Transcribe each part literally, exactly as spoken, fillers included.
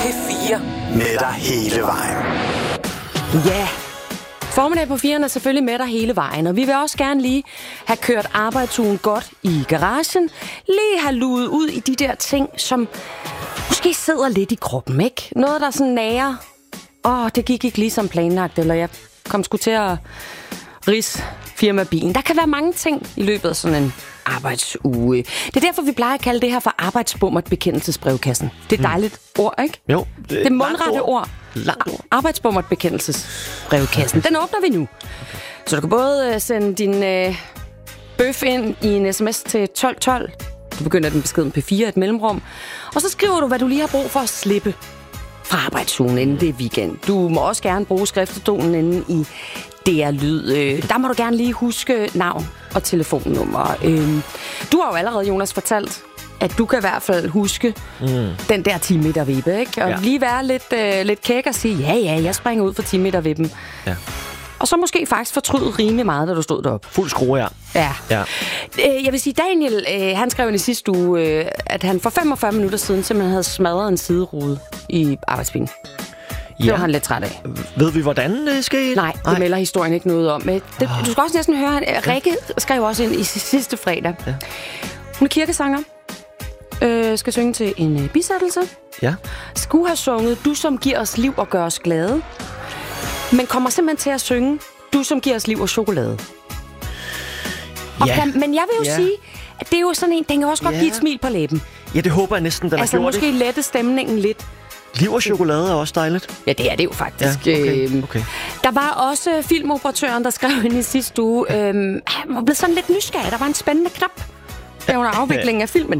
fire. Med dig hele vejen. Ja, formiddag på firen er selvfølgelig med dig hele vejen, og vi vil også gerne lige have kørt arbejdsugen godt i garagen. Lige have luet ud i de der ting, som måske sidder lidt i kroppen, ikke? Noget, der sådan nærer. Åh, oh, det gik ikke lige som planlagt, eller jeg kom sgu til at ridse firmabilen. Der kan være mange ting i løbet af sådan en arbejdsuge. Det er derfor, vi plejer at kalde det her for arbejdsbummertbekendelsesbrevkassen. Det er et dejligt mm. ord, ikke? Jo. Det, det er mundrette ord. ord. Langt ord. Arbejdsbummertbekendelsesbrevkassen. Den åbner vi nu. Så du kan både sende din øh, bøf ind i en sms til tolv tolv. Du begynder den besked med P fire, et mellemrum. Og så skriver du, hvad du lige har brug for at slippe fra arbejdsugen, inden det er weekend. Du må også gerne bruge skriftestolen inde i D R Lyd. Der må du gerne lige huske navn og telefonnummer. Du har jo allerede, Jonas, fortalt, at du kan i hvert fald huske mm. den der ti meter vippe, ikke? Og ja. lige være lidt, øh, lidt kæk og sige, ja, ja, jeg springer ud for ti meter vippen. Ja. Og så måske faktisk fortryde rimelig meget, da du stod deroppe. Fuld skrue, ja. Ja. ja. Jeg vil sige, Daniel, øh, han skrev i sidste uge, øh, at han for femogfyrre minutter siden simpelthen havde smadret en siderude i arbejdsbilen. Det ja. var han lidt træt af. Ved vi, hvordan det skete? Nej, det Nej. melder historien ikke noget om. Det, du skal også næsten høre, at Rikke skrev også ind i sidste fredag. Ja. Hun er kirkesanger. Øh, skal synge til en øh, bisættelse. Ja. Skulle have sunget Du, som giver os liv og gør os glade. Men kommer simpelthen til at synge Du, som giver os liv og chokolade. Og ja. kan, men jeg vil jo ja. sige, at det er jo sådan en, den kan også godt ja. give et smil på læben. Ja, det håber jeg næsten, den altså, har gjort. Altså måske lette stemningen lidt. Liv og chokolade er også dejligt. Ja, det er det jo faktisk. Ja, okay, okay. Der var også filmoperatøren, der skrev ind i sidste uge, øhm, han var blevet sådan lidt nysgerrig. Der var en spændende knap under afviklingen af filmen.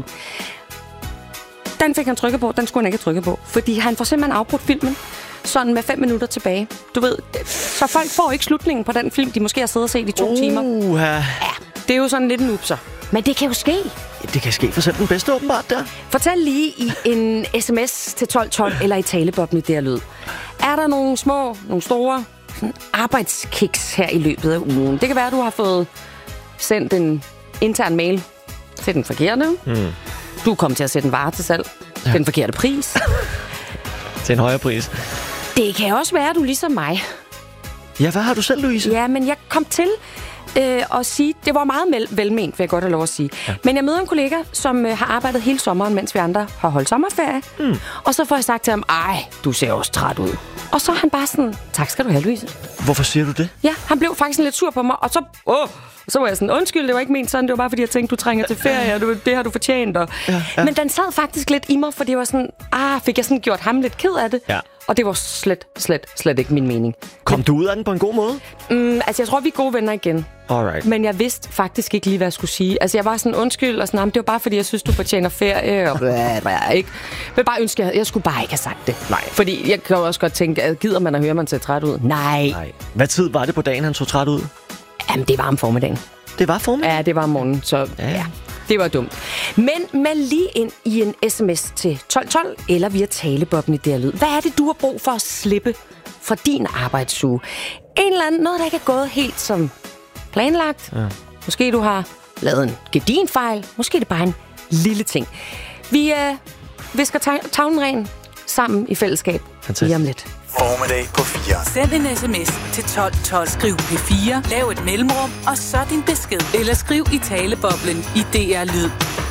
Den fik han trykket på, den skulle han ikke have trykket på. Fordi han får simpelthen afbrudt filmen, sådan med fem minutter tilbage. Du ved, så folk får ikke slutningen på den film, de måske har siddet og set i to uh, timer. Ja, det er jo sådan lidt en upser. Men det kan jo ske. Ja, det kan ske for selv den bedste åbenbart der. Fortæl lige i en sms til tolv tolv eller i talebobben i D R Lyd. Er der nogle små, nogle store arbejdskiks her i løbet af ugen? Det kan være, at du har fået sendt en intern mail til den forkerte. Mm. Du er kommet til at sætte en vare til salg. Ja. Den forkerte pris. Til en højere pris. Det kan også være, at du er ligesom mig. Ja, hvad har du selv, Louise? Ja, men jeg kom til øh, at sige, det var meget mel- velment, vil jeg godt have lov at sige. Ja. Men jeg møder en kollega, som øh, har arbejdet hele sommeren, mens vi andre har holdt sommerferie. Mm. Og så får jeg sagt til ham, ej, du ser også træt ud. Og så er han bare sådan, tak skal du have, Louise. Hvorfor siger du det? Ja, han blev faktisk lidt sur på mig, og så... Åh, så var jeg sådan, undskyld, det var ikke ment sådan, det var bare fordi, jeg tænkte, du trænger til ferie, og det har du fortjent. Og... Ja, ja. Men den sad faktisk lidt i mig, for det var sådan, ah, fik jeg sådan gjort ham lidt ked af det. Ja. Og det var slet, slet, slet ikke min mening. Kom du ud af den på en god måde? Mm, altså, jeg tror, vi er gode venner igen. Alright. Men jeg vidste faktisk ikke lige, hvad jeg skulle sige. Altså, jeg var sådan, undskyld, og sådan, det var bare fordi, jeg synes, du fortjener ferie, og bla, bla, ikke. Men bare ønske, jeg, jeg skulle bare ikke have sagt det. Nej. Fordi jeg kan også godt tænke, at gider man at høre, man ser træt ud? Nej. Nej. Hvad tid var det på dagen, han så træt ud? Jamen, det var om formiddagen. Det var formiddag? Ja, det var om morgenen, så ja. ja, det var dumt. Men med lige ind i en sms til tolv tolv eller via talebobben i D R Lyd. Hvad er det, du har brug for at slippe fra din arbejdsuge? En eller anden, noget, der ikke er gået helt som planlagt. Ja. Måske du har lavet en gedinfejl. Måske er det bare en lille ting. Vi øh, visker tag- tavlen ren sammen i fællesskab. Lige om lidt. Formiddag på fire. Send en sms til tolv tolv. Skriv P fire. Lav et mellemrum, og så din besked. Eller skriv i taleboblen i D R Lyd.